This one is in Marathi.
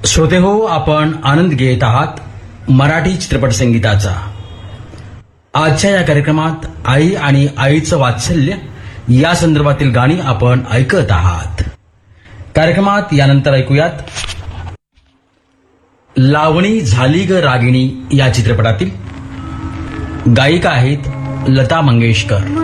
श्रोते हो, आपण आनंद घेत आहात मराठी चित्रपट संगीताचा. आजच्या या कार्यक्रमात आई आणि आईचं वात्सल्य या संदर्भातील गाणी आपण ऐकत आहात. कार्यक्रमात यानंतर ऐकूयात लावणी झाली ग रागिणी या चित्रपटातील गायिका आहेत लता मंगेशकर.